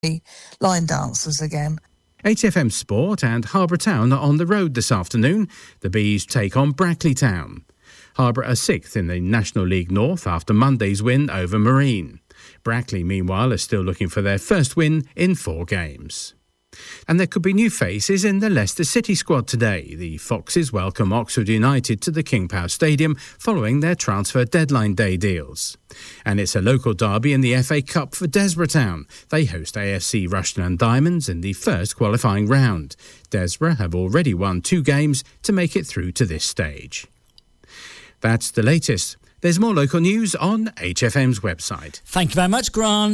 line dancers again. HFM Sport and Harbour Town are on the road this afternoon. The Bees take on Brackley Town. Harbour are 6th in the National League North after Monday's win over Marine. Brackley, meanwhile, are still looking for their first win in 4 games. And there could be new faces in the Leicester City squad today. The Foxes welcome Oxford United to the King Power Stadium following their transfer deadline day deals. And it's a local derby in the FA Cup for Desborough Town. They host AFC Rushden and Diamonds in the first qualifying round. Desborough have already won 2 games to make it through to this stage. That's the latest. There's more local news on HFM's website. Thank you very much, Grant.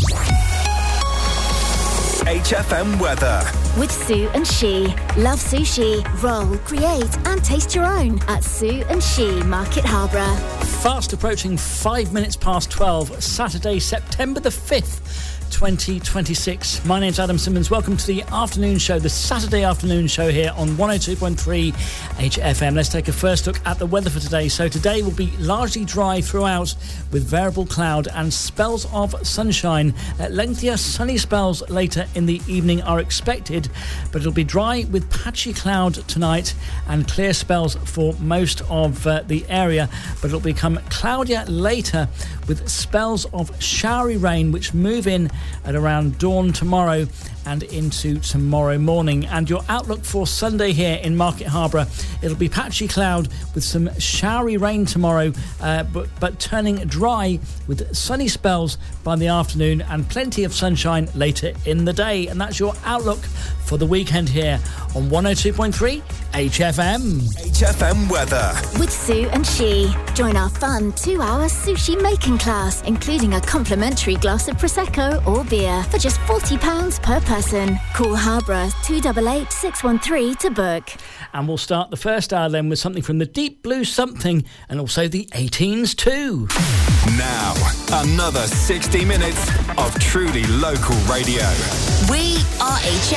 HFM weather. With Sue and She. Love sushi, roll, create and taste your own at Sue and She, Market Harborough. Fast approaching 5 minutes past 12, Saturday, September the 5th. 2026. My name's Adam Simmons. Welcome to the afternoon show, the Saturday afternoon show here on 102.3 HFM. Let's take a first look at the weather for today. So today will be largely dry throughout with variable cloud and spells of sunshine. Lengthier sunny spells later in the evening are expected, but it'll be dry with patchy cloud tonight and clear spells for most of the area, but it'll become cloudier later with spells of showery rain which move in at around dawn tomorrow and into tomorrow morning. And your outlook for Sunday here in Market Harborough, it'll be patchy cloud with some showery rain tomorrow, but turning dry with sunny spells by the afternoon and plenty of sunshine later in the day. And that's your outlook for the weekend here on 102.3 HFM. HFM weather. With Sue and She. Join our fun 2-hour sushi making class, including a complimentary glass of Prosecco or beer for just £40 per person. Call Harborough 288 613 to book. And we'll start the first hour then with something from the Deep Blue Something and also the 18s too. Now, another 60 minutes of truly local radio. We are HFM.